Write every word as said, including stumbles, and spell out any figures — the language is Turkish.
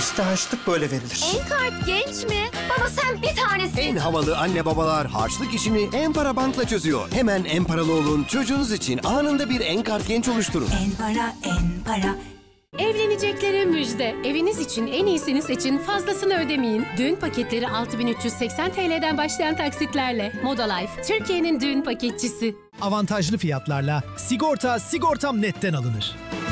İşte harçlık böyle verilir. Enkart genç mi? Baba sen bir tanesin. En havalı anne babalar harçlık işini Enpara Bank'la çözüyor. Hemen Enparalı olun, çocuğunuz için anında bir Enkart Genç oluşturun. Enpara, Enpara. Evleneceklere müjde. Eviniz için en iyisini seçin, fazlasını ödemeyin. Düğün paketleri altı bin üç yüz seksen T L'den başlayan taksitlerle. Moda Life, Türkiye'nin düğün paketçisi. Avantajlı fiyatlarla sigorta Sigortam Net'ten alınır.